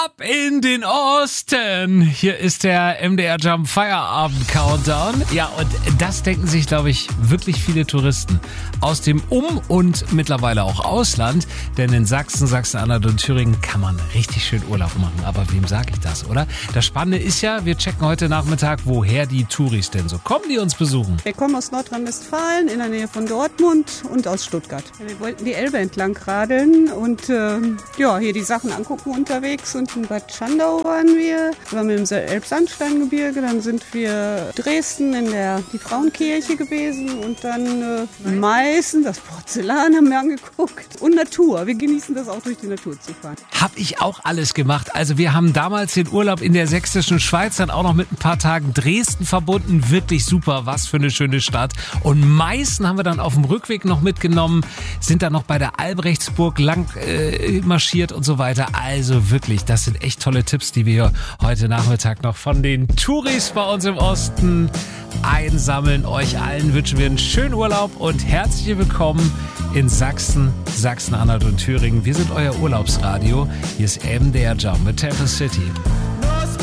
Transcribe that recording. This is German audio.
Ab in den Osten. Hier ist der MDR Jump Feierabend Countdown. Ja, und das denken sich, glaube ich, wirklich viele Touristen aus dem und mittlerweile auch Ausland. Denn in Sachsen, Sachsen-Anhalt und Thüringen kann man richtig schön Urlaub machen. Aber wem sage ich das, oder? Das Spannende ist ja, wir checken heute Nachmittag, woher die Touris denn so kommen, die uns besuchen. Wir kommen aus Nordrhein-Westfalen, in der Nähe von Dortmund und aus Stuttgart. Wir wollten die Elbe entlang radeln und hier die Sachen angucken unterwegs. Und in Bad Schandau waren wir mit dem Elbsandsteingebirge. Dann sind wir Dresden in die Frauenkirche gewesen und dann Meißen, das Porzellan haben wir angeguckt. Und Natur. Wir genießen das auch, durch die Natur zu fahren. Hab ich auch alles gemacht. Also wir haben damals den Urlaub in der sächsischen Schweiz dann auch noch mit ein paar Tagen Dresden verbunden. Wirklich super, was für eine schöne Stadt. Und Meißen haben wir dann auf dem Rückweg noch mitgenommen, sind dann noch bei der Albrechtsburg lang marschiert und so weiter. Also wirklich, das sind echt tolle Tipps, die wir heute Nachmittag noch von den Touris bei uns im Osten einsammeln. Euch allen wünschen wir einen schönen Urlaub und herzlich willkommen in Sachsen, Sachsen-Anhalt und Thüringen. Wir sind euer Urlaubsradio. Hier ist MDR Jump mit Temple City.